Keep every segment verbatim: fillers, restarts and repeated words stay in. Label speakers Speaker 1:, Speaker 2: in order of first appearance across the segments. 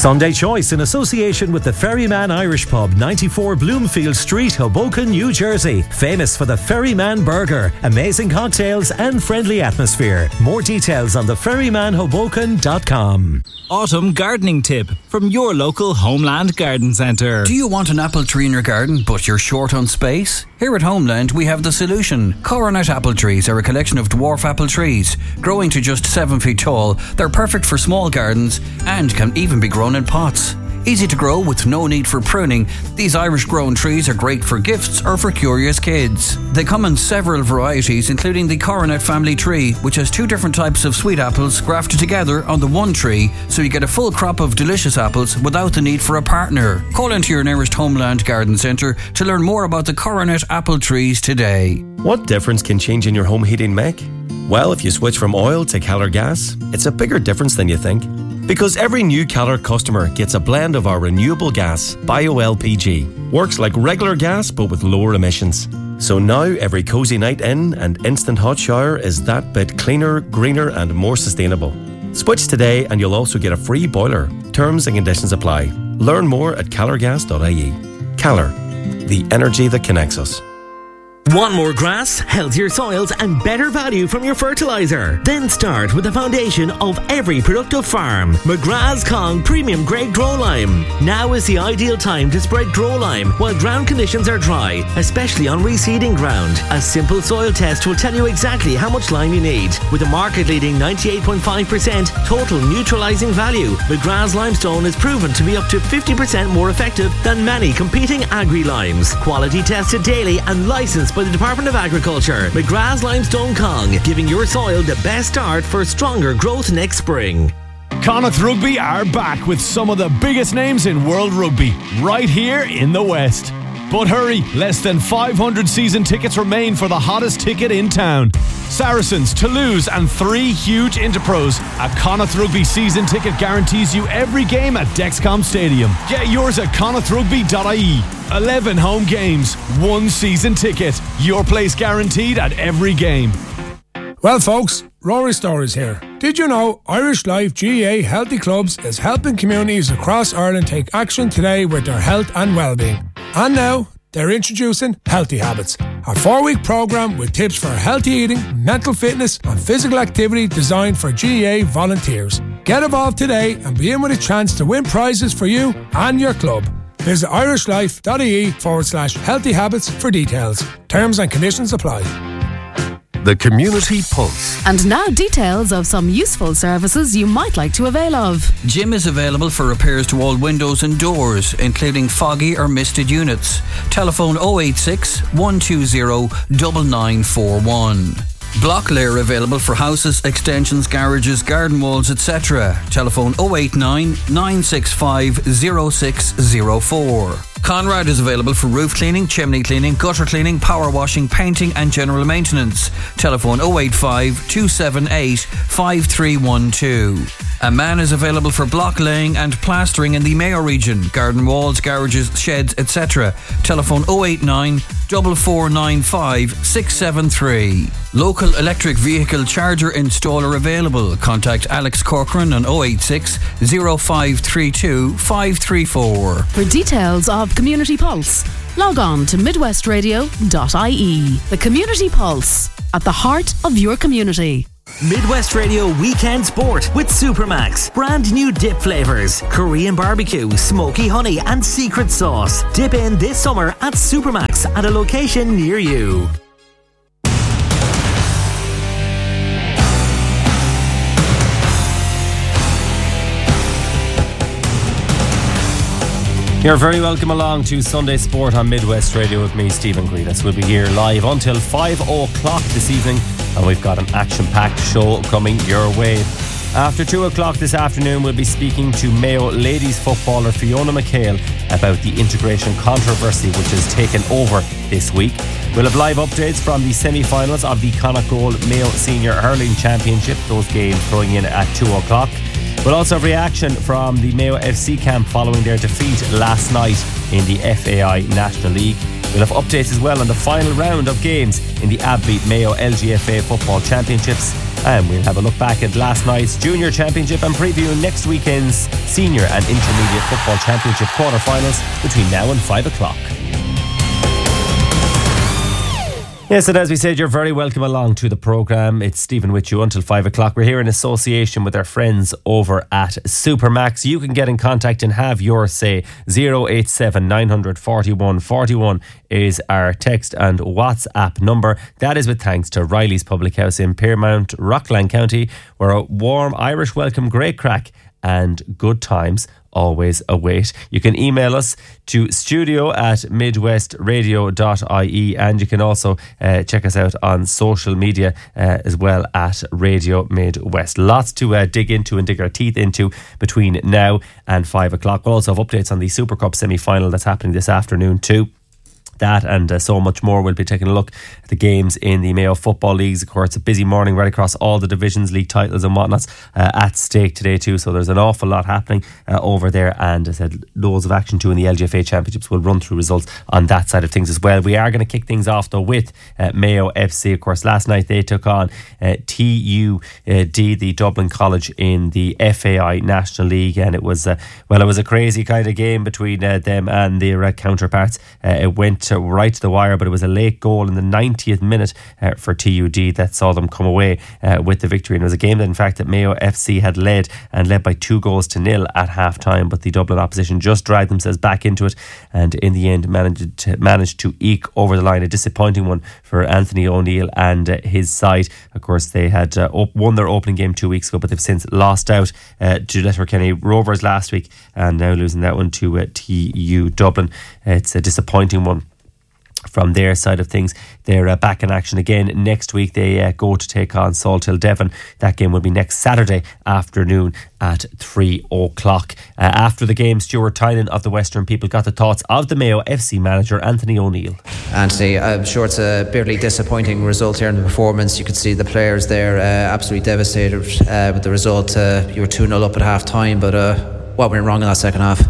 Speaker 1: Sunday Choice in association with the Ferryman Irish Pub, ninety-four Bloomfield Street, Hoboken, New Jersey. Famous for the Ferryman Burger, amazing cocktails and friendly atmosphere. More details on the ferryman hoboken dot com.
Speaker 2: Autumn gardening tip from your local Homeland Garden Centre.
Speaker 3: Do you want an apple tree in your garden but you're short on space? Here at Homeland we have the solution. Coronet apple trees are a collection of dwarf apple trees. Growing to just seven feet tall, they're perfect for small gardens and can even be grown in pots. Easy to grow with no need for pruning, these Irish grown trees are great for gifts or for curious kids. They come in several varieties, including the Coronet family tree, which has two different types of sweet apples grafted together on the one tree, so you get a full crop of delicious apples without the need for a partner. Call into your nearest Homeland Garden Centre to learn more about the Coronet apple trees today.
Speaker 4: What difference can changing your home heating make? Well, if you switch from oil to Keller gas, it's a bigger difference than you think. Because every new Keller customer gets a blend of our renewable gas, Bio L P G. Works like regular gas but with lower emissions. So now every cosy night in and instant hot shower is that bit cleaner, greener and more sustainable. Switch today and you'll also get a free boiler. Terms and conditions apply. Learn more at keller gas dot I E. Keller, the energy that connects us.
Speaker 5: Want more grass, healthier soils and better value from your fertiliser? Then start with the foundation of every productive farm. McGrath's Kong Premium Grade Grow Lime. Now is the ideal time to spread Grow Lime while ground conditions are dry, especially on reseeding ground. A simple soil test will tell you exactly how much lime you need. With a market-leading ninety-eight point five percent total neutralising value, McGrath's Limestone is proven to be up to fifty percent more effective than many competing agri-limes. Quality tested daily and licensed by the Department of Agriculture. McGrath's Limestone Kong, giving your soil the best start for stronger growth next spring.
Speaker 6: Connacht Rugby are back with some of the biggest names in world rugby, right here in the West. But hurry, less than five hundred season tickets remain for the hottest ticket in town. Saracens, Toulouse and three huge Interpros. A Connacht Rugby season ticket guarantees you every game at Dexcom Stadium. Get yours at connacht rugby dot I E. eleven home games, one season ticket. Your place guaranteed at every game.
Speaker 7: Well folks, Rory Stories here. Did you know Irish Life G A A Healthy Clubs is helping communities across Ireland take action today with their health and well-being? And now, they're introducing Healthy Habits, a four-week programme with tips for healthy eating, mental fitness and physical activity designed for G A A volunteers. Get involved today and be in with a chance to win prizes for you and your club. Visit irishlife dot I E forward slash healthy habits for details. Terms and conditions apply.
Speaker 8: The Community Pulse.
Speaker 9: And now details of some useful services you might like to avail of.
Speaker 3: Jim is available for repairs to all windows and doors, including foggy or misted units. Telephone oh eight six, one two zero, nine nine four one. Block layer available for houses, extensions, garages, garden walls, et cetera. Telephone oh eight nine, nine six five, oh six oh four. Conrad is available for roof cleaning, chimney cleaning, gutter cleaning, power washing, painting and general maintenance. Telephone oh eight five, two seven eight, five three one two. A man is available for block laying and plastering in the Mayo region, garden walls, garages, sheds, et cetera. Telephone oh eight nine, four four nine five, six seven three. Local electric vehicle charger installer available. Contact Alex Corcoran on oh eight six, oh five three two, five three four.
Speaker 9: For details of Community Pulse, log on to midwest radio dot I E. The Community Pulse, at the heart of your community.
Speaker 5: Midwest Radio Weekend Sport with Supermax. Brand new dip flavours. Korean barbecue, smoky honey and secret sauce. Dip in this summer at Supermax at a location near you.
Speaker 4: You're very welcome along to Sunday Sport on Midwest Radio with me, Stephen Greedus. We'll be here live until five o'clock this evening, and we've got an action-packed show coming your way. After two o'clock this afternoon, we'll be speaking to Mayo ladies footballer Fiona McHale about the integration controversy which has taken over this week. We'll have live updates from the semi-finals of the Connacht Gold Mayo Senior Hurling Championship, those games throwing in at two o'clock. We'll also have reaction from the Mayo F C camp following their defeat last night in the F A I National League. We'll have updates as well on the final round of games in the A B B Mayo L G F A Football Championships. And we'll have a look back at last night's Junior Championship and preview next weekend's Senior and Intermediate Football Championship quarter-finals between now and five o'clock. Yes, and as we said, you're very welcome along to the programme. It's Stephen with you until five o'clock. We're here in association with our friends over at Supermax. You can get in contact and have your say. zero eight seven nine four one four one is our text and WhatsApp number. That is with thanks to Riley's Public House in Pearmount, Rockland County, where a warm Irish welcome, great crack and good times always await. You can email us to studio at midwest radio dot I E, and you can also uh, check us out on social media uh, as well at Radio Midwest. Lots to uh, dig into and dig our teeth into between now and five o'clock. We'll also have updates on the Super Cup semi-final that's happening this afternoon too. That and uh, so much more. We'll be taking a look at the games in the Mayo Football Leagues. Of course, it's a busy morning right across all the divisions, league titles and whatnots uh, at stake today too. So there's an awful lot happening uh, over there, and as I said, loads of action too in the L G F A Championships. We'll run through results on that side of things as well. We are going to kick things off though with uh, Mayo F C. Of course, last night they took on uh, T U D, the Dublin College, in the F A I National League, and it was uh, well, it was a crazy kind of game between uh, them and their uh, counterparts. Uh, it went to right to the wire, but it was a late goal in the ninetieth minute uh, for T U D that saw them come away uh, with the victory. And it was a game that in fact that Mayo F C had led and led by two goals to nil at half time, but the Dublin opposition just dragged themselves back into it and in the end managed to, managed to eke over the line. A disappointing one for Anthony O'Neill and uh, his side. Of course, they had uh, op- won their opening game two weeks ago, but they've since lost out uh, to Letterkenny Rovers last week and now losing that one to uh, T U Dublin. Uh, it's a disappointing one from their side of things. They're uh, back in action again next week. They uh, go to take on Salthill Devon. That game will be next Saturday afternoon at three o'clock. Uh, after the game, Stuart Tynan of the Western People got the thoughts of the Mayo F C manager Anthony O'Neill.
Speaker 10: Anthony, I'm sure it's a bitterly disappointing result here in the performance. You could see the players there uh, absolutely devastated uh, with the result. Uh, you were two nil up at half time, but uh, what went wrong in that second half?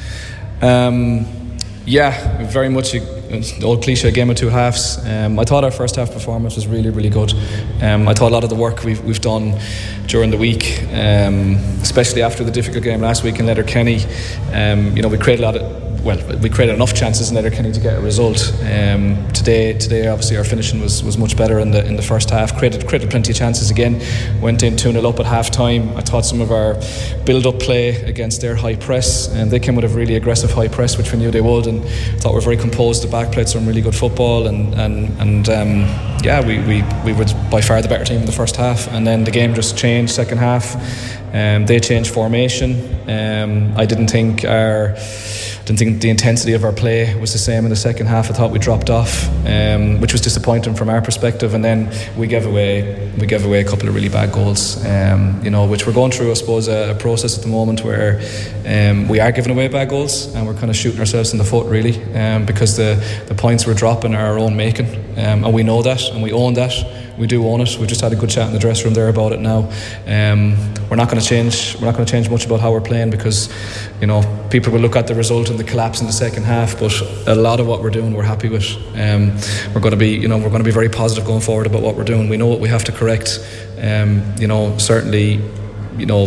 Speaker 11: Um, yeah, very much a the old cliche game of two halves. Um, I thought our first half performance was really, really good. Um, I thought a lot of the work we've we've done during the week, um, especially after the difficult game last week in Letterkenny, um, you know, we created a lot of. Well, we created enough chances in Letterkenny to get a result. Um, today, today, obviously, our finishing was, was much better in the in the first half. Created created plenty of chances again. Went in two nil up at half time. I thought some of our build-up play against their high press, and they came with a really aggressive high press, which we knew they would. And I thought we were very composed. The back played some really good football, and and and um, yeah, we, we we were by far the better team in the first half. And then the game just changed second half. Um, they changed formation. Um, I didn't think our. Didn't think the intensity of our play was the same in the second half. I thought we dropped off, um, which was disappointing from our perspective. And then we gave away, we gave away a couple of really bad goals. Um, you know, which we're going through, I suppose, a, a process at the moment where um, we are giving away bad goals, and we're kind of shooting ourselves in the foot, really, um, because the the points we're dropping are our own making, um, and we know that, and we own that. We do own it. We just had a good chat in the dressing room there about it now. Um, we're not going to change. We're not going to change much about how we're playing because, you know, people will look at the result and the collapse in the second half. But a lot of what we're doing, we're happy with. Um, we're going to be, you know, we're going to be very positive going forward about what we're doing. We know what we have to correct. Um, you know, certainly, you know,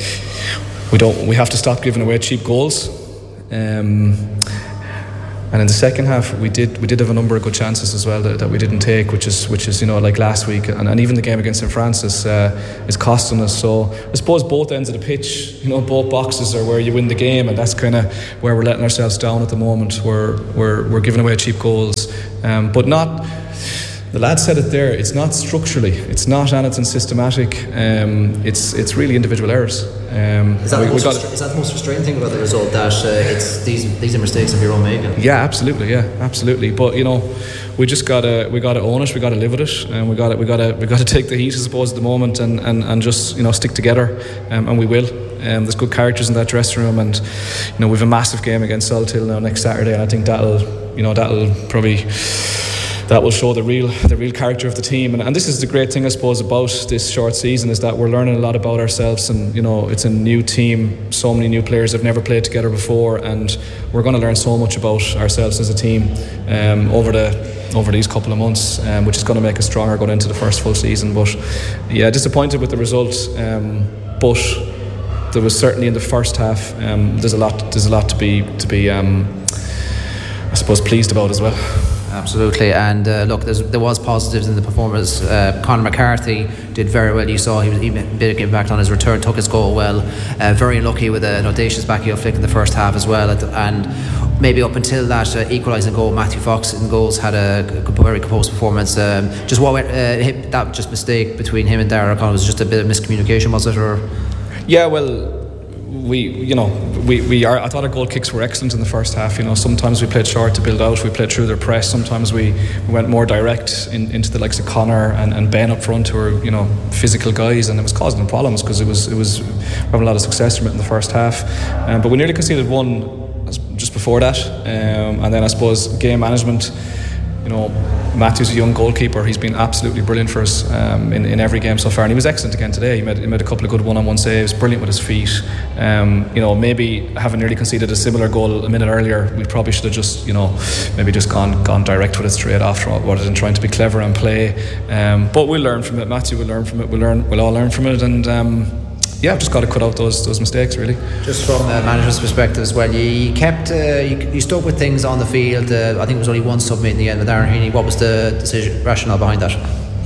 Speaker 11: we don't. We have to stop giving away cheap goals. Um, And in the second half, we did we did have a number of good chances as well that, that we didn't take, which is which is you know like last week, and, and even the game against Saint Francis uh, is costing us. So I suppose both ends of the pitch, you know, both boxes are where you win the game, and that's kind of where we're letting ourselves down at the moment. We're we're we're giving away cheap goals, um, but not. The lad said it there. It's not structurally. It's not anything systematic. Um, it's it's really individual errors. Um,
Speaker 10: is, that
Speaker 11: we,
Speaker 10: the most
Speaker 11: we
Speaker 10: frustra- is that the most frustrating thing about the result? That uh, it's these these are mistakes of your own making.
Speaker 11: Yeah, absolutely. Yeah, absolutely. But you know, we just gotta we gotta own it. We gotta live with it, and we gotta we gotta we gotta take the heat, I suppose, at the moment, and, and, and just you know stick together, um, and we will. Um, there's good characters in that dressing room, and you know we've a massive game against Salthill now next Saturday, and I think that'll you know that'll probably. that will show the real the real character of the team. And, and this is the great thing, I suppose, about this short season, is that we're learning a lot about ourselves. And you know, it's a new team, so many new players have never played together before, and we're going to learn so much about ourselves as a team um, over the over these couple of months, um, which is going to make us stronger going into the first full season. But yeah, disappointed with the result, um, but there was certainly in the first half um, there's a lot there's a lot to be to be um, I suppose pleased about as well.
Speaker 10: Absolutely, and uh, look, there was positives in the performance. Uh, Conor McCarthy did very well. You saw he was even a bit of impact on his return, took his goal well. Uh, very lucky with an audacious backheel flick in the first half as well. And maybe up until that uh, equalising goal, Matthew Fox in goals had a very composed performance. Um, just what went, uh, hit, that just mistake between him and Dara O'Connell was just a bit of miscommunication, was it? Or
Speaker 11: yeah, well, we you know we, we are I thought our goal kicks were excellent in the first half. You know, sometimes we played short to build out, we played through their press. Sometimes we, we went more direct in, into the likes of Conor and, and Ben up front, who are, you know, physical guys, and it was causing them problems because it was it was having a lot of success from it in the first half. Um, but we nearly conceded one just before that, um, and then I suppose game management. You know, Matthew's a young goalkeeper. He's been absolutely brilliant for us um, in, in every game so far, and he was excellent again today. He made, he made a couple of good one-on-one saves, brilliant with his feet. Um, you know, maybe having nearly conceded a similar goal a minute earlier, we probably should have just, you know, maybe just gone gone direct with it straight after, rather than trying to be clever and play. Um, but we'll learn from it. Matthew will learn from it. We'll learn. We'll all learn from it, and. Um, Yeah, I've just got to cut out those those mistakes, really.
Speaker 10: Just from a manager's perspective as well, you kept uh, you, you stuck with things on the field. Uh, I think it was only one submit in the end with Aaron Heaney. What was the decision rationale behind that?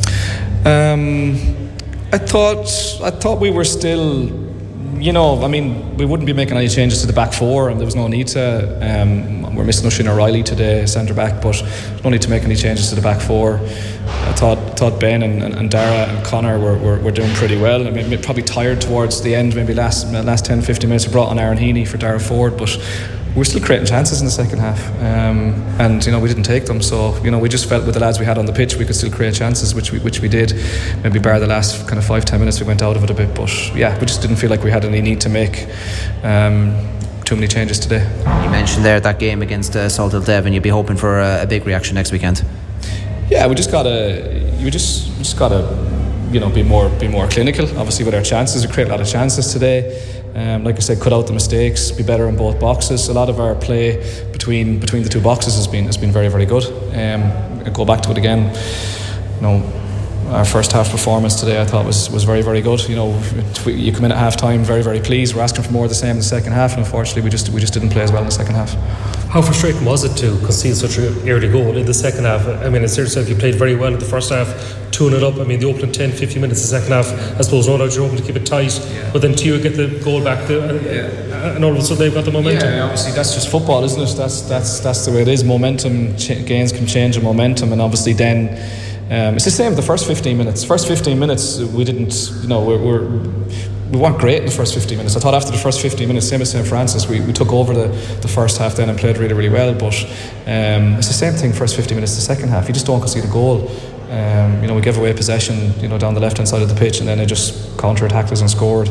Speaker 11: Um, I thought I thought we were still, you know, I mean, we wouldn't be making any changes to the back four, and there was no need to. Um, we're missing Oisin O'Reilly today, centre back, but no need to make any changes to the back four. I thought thought Ben and, and, and Dara and Conor were, were, were doing pretty well. I mean, probably tired towards the end, maybe last last ten fifteen minutes. We brought on Aaron Heaney for Dara Ford, but we were still creating chances in the second half, um, and you know, we didn't take them. So you know, we just felt with the lads we had on the pitch, we could still create chances, which we which we did. Maybe bar the last kind of five ten minutes, we went out of it a bit, but yeah, we just didn't feel like we had any need to make um, too many changes today.
Speaker 10: You mentioned there that game against uh, Salthill Dev, and you'd be hoping for a, a big reaction next weekend.
Speaker 11: Yeah, we just gotta, we just we just gotta, you know, be more be more clinical. Obviously, with our chances, we create a lot of chances today. Um, like I said, cut out the mistakes, be better in both boxes. A lot of our play between between the two boxes has been has been very very good. Um, I'll go back to it again. You know, our first half performance today, I thought was was very very good. You know, you come in at half time very very pleased. We're asking for more of the same in the second half, and unfortunately, we just we just didn't play as well in the second half.
Speaker 12: How frustrating was it to concede such an early goal in the second half? I mean, it's seriously, if you played very well in the first half, tune it up. I mean, the opening ten, fifteen minutes of the second half, I suppose no doubt you're hoping to keep it tight, yeah. But then Tio get the goal back, to, and, yeah. and all of a sudden they've got the momentum.
Speaker 11: Yeah, obviously that's just football, isn't it? That's that's that's the way it is. Momentum ch- gains can change in momentum, and obviously then um, it's the same with the first fifteen minutes. First fifteen minutes, we didn't, you know, we're. we're we weren't great in the first fifteen minutes. I thought after the first fifteen minutes, same as Saint Francis, we, we took over the, the first half then and played really, really well. But um, it's the same thing, first fifteen minutes, the second half. You just don't concede a goal. Um, you know, we gave away possession, you know, down the left-hand side of the pitch, and then they just counter-attacked us and scored.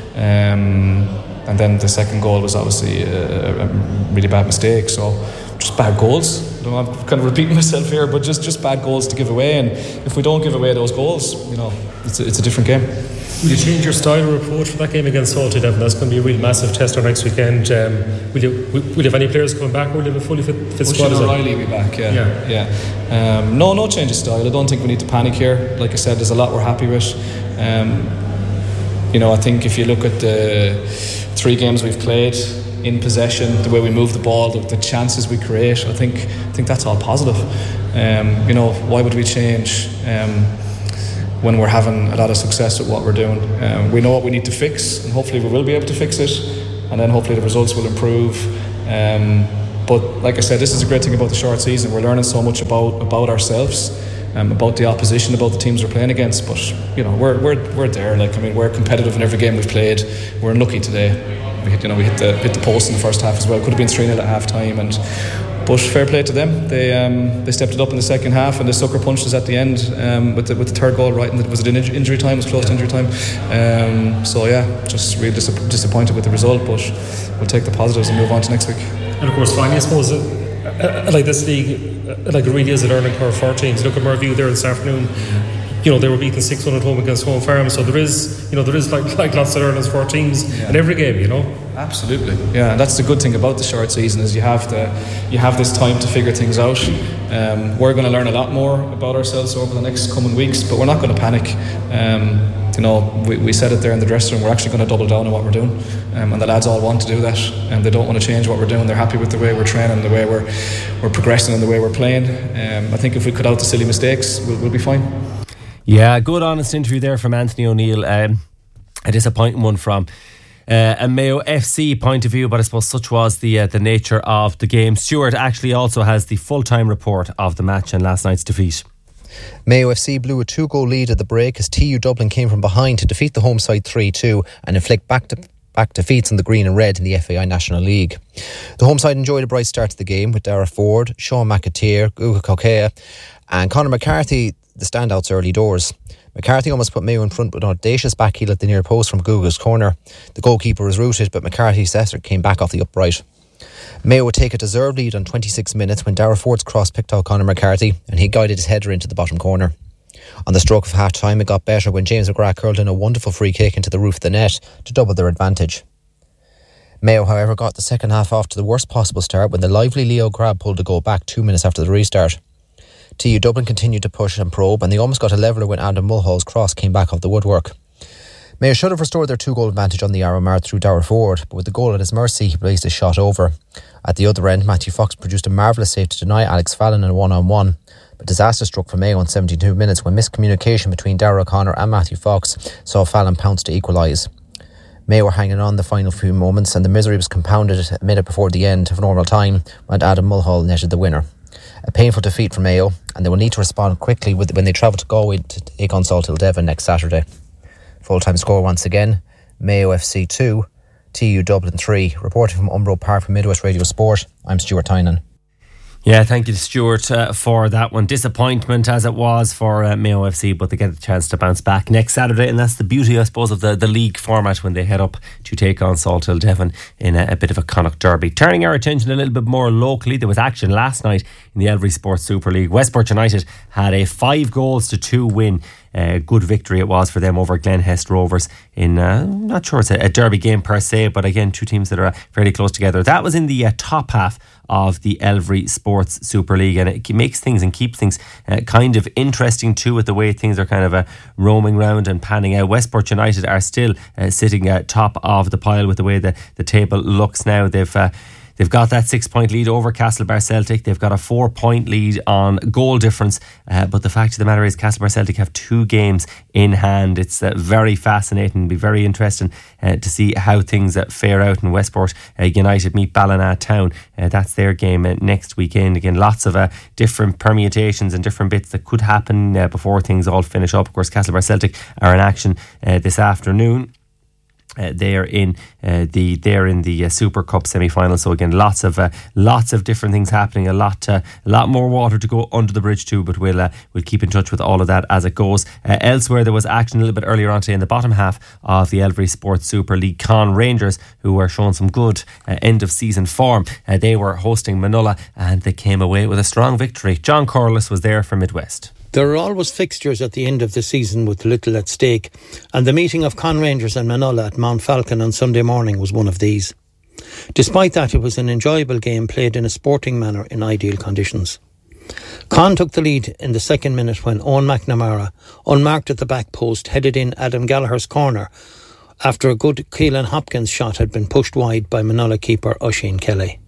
Speaker 11: Um, and then the second goal was obviously a, a really bad mistake. So just bad goals. I know, I'm kind of repeating myself here, but just, just bad goals to give away. And if we don't give away those goals, you know, it's a, it's a different game.
Speaker 12: Will you change your style or approach for that game against Salty Devon? That's going to be a real massive tester next weekend. Um, will you will, will you have any players coming back, or will you have a fully fit, fit squad?
Speaker 11: Oisin O'Reilly will be back, yeah. yeah. yeah. Um, no, no change of style. I don't think we need to panic here. Like I said, there's a lot we're happy with. Um, you know, I think if you look at the three games we've played, in possession, the way we move the ball, the, the chances we create, I think I think that's all positive. Um, you know, why would we change Um, when we're having a lot of success with what we're doing? Um, we know what we need to fix, and hopefully we will be able to fix it, and then hopefully the results will improve. Um, but like I said, this is a great thing about the short season. We're learning so much about about ourselves, um, about the opposition, about the teams we're playing against. But you know, we're we're we're there. Like I mean, we're competitive in every game we've played. We're unlucky today. We hit, you know, we hit the hit the post in the first half as well. Could have been three nil at half time, and but fair play to them. They um, they stepped it up in the second half, and they sucker punched us at the end um, with the with the third goal. Right, and was it in injury time? It was close to injury time. Um, so yeah, just really dis- disappointed with the result, but we'll take the positives and move on to next week.
Speaker 12: And of course, finally, I suppose uh, like this league, uh, like it really is a learning curve for teams. Look at Merview there this afternoon. You know, they were beaten six one at home against Home Farm, so there is, you know, there is like, like lots of learnings for teams yeah. in every game, you know.
Speaker 11: Absolutely, yeah. And that's the good thing about the short season is you have the you have this time to figure things out. Um, we're going to learn a lot more about ourselves over the next coming weeks, but we're not going to panic. Um, you know, we, we said it there in the dressing room. We're actually going to double down on what we're doing, um, and the lads all want to do that, and they don't want to change what we're doing. They're happy with the way we're training, the way we're we're progressing, and the way we're playing. Um, I think if we cut out the silly mistakes, we'll, we'll be fine.
Speaker 4: Yeah, good honest interview there from Anthony O'Neill. Um, a disappointing one from uh, a Mayo F C point of view, but I suppose such was the uh, the nature of the game. Stuart actually also has the full-time report of the match and last night's defeat.
Speaker 13: Mayo F C blew a two-goal lead at the break as T U Dublin came from behind to defeat the home side three two and inflict back to back defeats on the green and red in the F A I National League. The home side enjoyed a bright start to the game with Dara Ford, Sean McAteer, Uga Kokea and Conor McCarthy the standouts early doors. McCarthy almost put Mayo in front with an audacious backheel at the near post from Guga's corner. The goalkeeper was routed, but McCarthy's effort came back off the upright. Mayo would take a deserved lead on twenty-six minutes when Dara Ford's cross picked out Conor McCarthy and he guided his header into the bottom corner. On the stroke of half time it got better when James McGrath curled in a wonderful free kick into the roof of the net to double their advantage. Mayo, however, got the second half off to the worst possible start when the lively Leo Grab pulled the goal back two minutes after the restart. T U Dublin continued to push and probe and they almost got a leveller when Adam Mulhall's cross came back off the woodwork. Mayo should have restored their two-goal advantage on the Arrowmart through Dara Ford, but with the goal at his mercy he blazed his shot over. At the other end, Matthew Fox produced a marvellous save to deny Alex Fallon in a one-on-one, but disaster struck for Mayo in seventy-two minutes when miscommunication between Dara O'Connor and Matthew Fox saw Fallon pounce to equalise. Mayo were hanging on the final few moments and the misery was compounded a minute before the end of normal time when Adam Mulhall netted the winner. A painful defeat for Mayo, and they will need to respond quickly with, when they travel to Galway to take on Salthill Devon next Saturday. Full-time score once again, Mayo F C two, T U Dublin three. Reporting from Umbro Park for Midwest Radio Sport, I'm Stuart Tynan.
Speaker 4: Yeah, thank you to Stuart uh, for that one. Disappointment as it was for uh, Mayo F C, but they get a chance to bounce back next Saturday, and that's the beauty, I suppose, of the, the league format when they head up to take on Salthill Devon in a, a bit of a Connacht derby. Turning our attention a little bit more locally, there was action last night in the Elvery Sports Super League. Westport United had a five goals to two win. Uh, good victory it was for them over Glen Hest Rovers in, uh, I'm not sure it's a, a derby game per se, but again, two teams that are uh, fairly close together. That was in the uh, top half of the Elvery Sports Super League, and it makes things and keeps things uh, kind of interesting too with the way things are kind of uh, roaming round and panning out. Westport United are still uh, sitting at top of the pile with the way the, the table looks now. They've uh, They've got that six-point lead over Castlebar Celtic. They've got a four-point lead on goal difference. Uh, but the fact of the matter is Castlebar Celtic have two games in hand. It's uh, very fascinating. It'll be very interesting uh, to see how things uh, fare out in Westport. Uh, United meet Ballina Town. Uh, that's their game uh, next weekend. Again, lots of uh, different permutations and different bits that could happen uh, before things all finish up. Of course, Castlebar Celtic are in action uh, this afternoon. Uh, they're in uh, the they're in the uh, Super Cup semi-final. So again, lots of uh, lots of different things happening. A lot uh, a lot more water to go under the bridge too. But we'll uh, we'll keep in touch with all of that as it goes. Uh, elsewhere, there was action a little bit earlier on today in the bottom half of the Elvery Sports Super League. Con Rangers, who were showing some good uh, end of season form, uh, they were hosting Manola and they came away with a strong victory. John Corliss was there for Midwest.
Speaker 14: There are always fixtures at the end of the season with little at stake, and the meeting of Con Rangers and Manola at Mount Falcon on Sunday morning was one of these. Despite that, it was an enjoyable game played in a sporting manner in ideal conditions. Con took the lead in the second minute when Owen McNamara, unmarked at the back post, headed in Adam Gallagher's corner after a good Keelan Hopkins shot had been pushed wide by Manola keeper Oisin Kelly.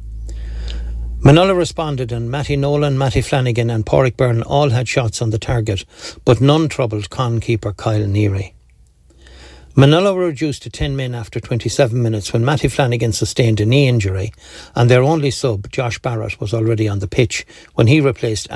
Speaker 14: Manola responded and Matty Nolan, Matty Flanagan and Pádraig Byrne all had shots on the target, but none troubled Con keeper Kyle Neary. Manola were reduced to ten men after twenty-seven minutes when Matty Flanagan sustained a knee injury and their only sub, Josh Barrett, was already on the pitch when he replaced